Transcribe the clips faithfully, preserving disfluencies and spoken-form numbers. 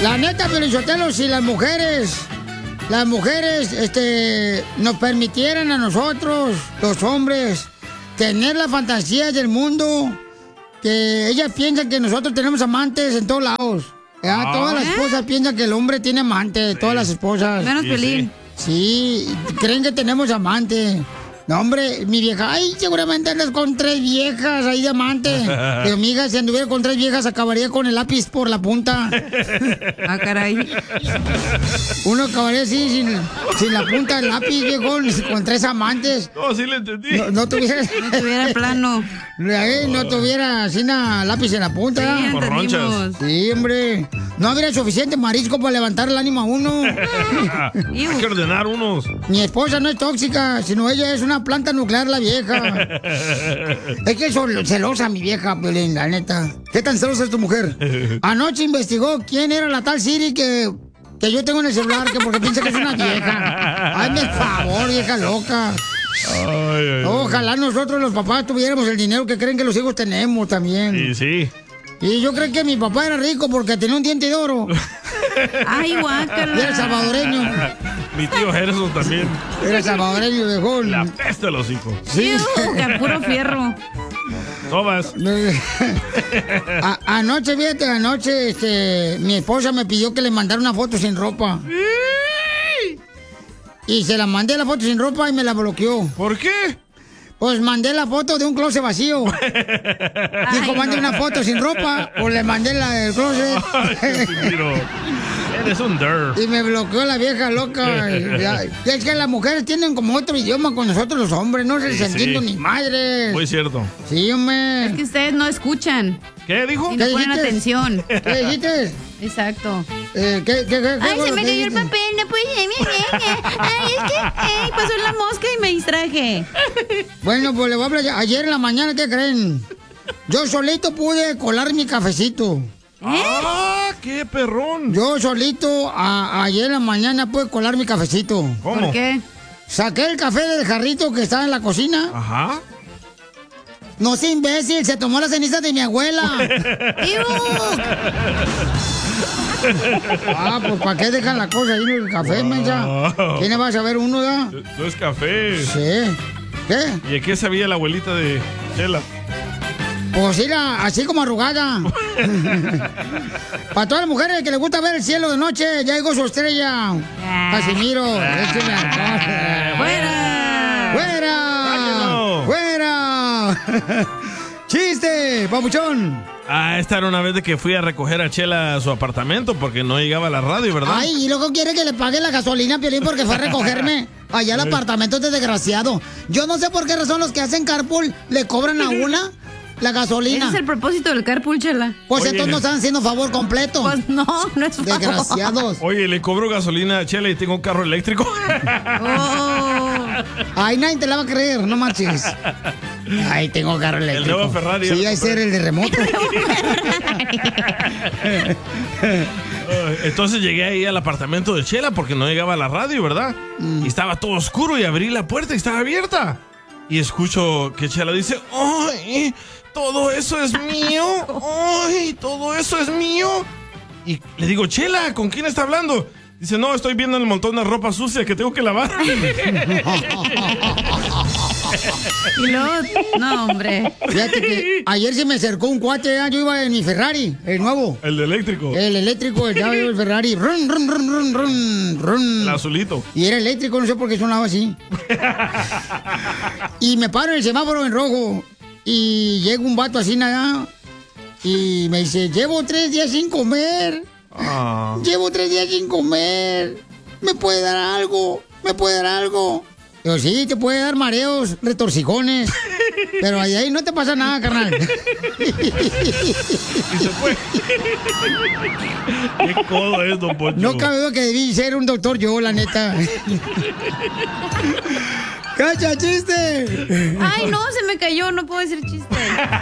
La neta, Felicitelo, si las mujeres, las mujeres, este, nos permitieran a nosotros, los hombres, tener la fantasía del mundo, que ellas piensan que nosotros tenemos amantes en todos lados. ¿Eh? Todas las esposas piensan que el hombre tiene amante, sí. Todas las esposas. Menos Pelín. Sí. sí, creen que tenemos amante. No, hombre, mi vieja, ay, seguramente andas con tres viejas ahí de amante. Pero, amiga, si anduviera con tres viejas, acabaría con el lápiz por la punta. Ah, caray. Uno acabaría así, sin, sin la punta del lápiz, viejo, con tres amantes. No, sí le entendí. No, no tuviera... No tuviera plano. Eh, no tuviera así una lápiz en la punta. Sí, por ronchas. Sí, hombre. No habría suficiente marisco para levantar el ánimo a uno. Hay que ordenar unos. Mi esposa no es tóxica, sino ella es una planta nuclear, la vieja. Es que es celosa mi vieja, Piolín, la neta. ¿Qué tan celosa es tu mujer? Anoche investigó quién era la tal Siri que, que yo tengo en el celular, que porque piensa que es una vieja. Hazme el favor, vieja loca. Ay, ay, Ojalá nosotros los papás tuviéramos el dinero que creen que los hijos tenemos también. Sí, sí. Y yo creo que mi papá era rico porque tenía un diente de oro. Ay, guácala. Y era salvadoreño. Mi tío Gerson también. Era salvadoreño, viejón. La peste de los hijos. Sí. Que puro fierro. Tomas. A, anoche, fíjate, anoche, este, mi esposa me pidió que le mandara una foto sin ropa. Y se la mandé la foto sin ropa y me la bloqueó. ¿Por qué? Pues mandé la foto de un closet vacío. Dijo, mande una foto sin ropa. Pues le mandé la del closet. Ay, eres un dirt. Y me bloqueó la vieja loca. Es que las mujeres tienen como otro idioma con nosotros los hombres. No se Sí, entiendo sí. ni madre. Muy cierto. Sí, hombre. Es que ustedes no escuchan. ¿Qué dijo? Y no ¿Qué ponen dijiste? atención. ¿Qué dijiste? Exacto. Eh, ¿qué, qué, qué, Ay, qué se me ¿qué cayó el dijiste? papel, no puede ser. Ay, es que ay, pasó la mosca y me distraje. Bueno, pues le voy a hablar. Ayer en la mañana, ¿qué creen? Yo solito pude colar mi cafecito. ¡Ah, qué perrón! Yo solito a- ayer en la mañana pude colar mi cafecito. ¿Cómo? ¿Por qué? Saqué el café del jarrito que estaba en la cocina. Ajá. No sé, imbécil, se tomó las cenizas de mi abuela. Ah, pues ¿para qué dejan la cosa ahí en el café, mensa? ¿Quién le va a saber uno, ya? No es café. Sí. ¿Qué? ¿Y a qué sabía la abuelita de Chela? Pues era así como arrugada. Para todas las mujeres que les gusta ver el cielo de noche, ya llegó su estrella. Casimiro, échale alcohol. ¡Fuera! ¡Fuera! ¡Fuera! ¡Chiste, papuchón! Ah, esta era una vez de que fui a recoger a Chela a su apartamento porque no llegaba a la radio, ¿verdad? Ay, y luego quiere que le pague la gasolina, Piolín, porque fue a recogerme allá al apartamento de desgraciado. Yo no sé por qué razón los que hacen carpool le cobran a una la gasolina. Ese es el propósito del carpool, Chela. Pues Oye, entonces no están haciendo favor completo. Pues no, no es favor. Desgraciados. Oye, le cobro gasolina a Chela y tengo un carro eléctrico. Oh. Ay, nadie te la va a creer, no marches. Ay, tengo carro eléctrico. El nuevo Ferrari. Sí, hay ser el de remoto. Entonces llegué ahí al apartamento de Chela porque no llegaba a la radio, ¿verdad? Mm. Y estaba todo oscuro y abrí la puerta y estaba abierta. Y escucho que Chela dice, ¡ay! Todo eso es mío. ¡Ay! Todo eso es mío. Y le digo, Chela, ¿con quién está hablando? Dice, no, estoy viendo el montón de ropa sucia que tengo que lavar. Y luego, no, hombre. Fíjate que ayer se me acercó un cuate, ¿eh? Yo iba en mi Ferrari, el nuevo. El de eléctrico. El eléctrico, ya veo el Ferrari. Run, run, run, run, run, run. El azulito. Y era eléctrico, no sé por qué sonaba así. Y me paro en el semáforo en rojo. Y llega un vato así nada. Y me dice, llevo tres días sin comer. Ah. Llevo tres días sin comer. ¿Me puede dar algo? ¿Me puede dar algo? Digo, sí, te puede dar mareos, retorcijones. Pero ahí, ahí no te pasa nada, carnal. Y se fue. Qué codo es, don Poncho. No cabe duda que debí ser un doctor yo, la neta. ¡Cacha, chiste! Ay, no, se me cayó, no puedo decir chiste.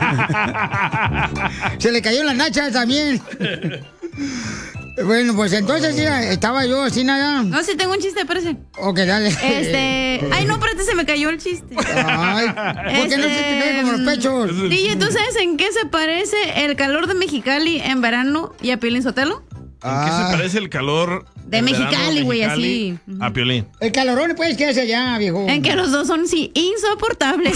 Se le cayó la nacha también. Bueno, pues entonces sí, estaba yo así nada. No, sí tengo un chiste, espérese. Ok, dale. Este. Ay, no, espérate, se me cayó el chiste. Ay, ¿por qué no se te cae como los pechos? D J, ¿tú sabes en qué se parece el calor de Mexicali en verano y a Piolín Sotelo? ¿En qué se parece el calor De en verano Mexicali, güey, Mexicali así. a Piolín? El calorón, pues, ¿qué hace allá, viejo? En que los dos son, sí, insoportables.